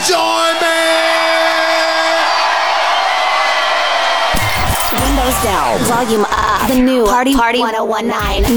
join me. Windows down, volume up. The new Party 1019.